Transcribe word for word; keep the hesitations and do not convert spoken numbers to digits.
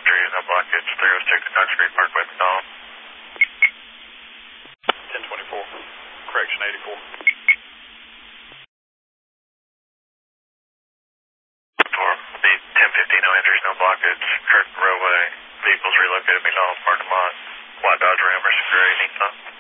entry, no blockage, three oh six Cox Street Parkway, McDonald. ten twenty-four, correction eighty-four. four, the ten fifty, no entries, no blockage, Kirk Roadway, vehicles relocated, McDonald's parking lot, white Dodge Ram, Mercy Gray, Nissan.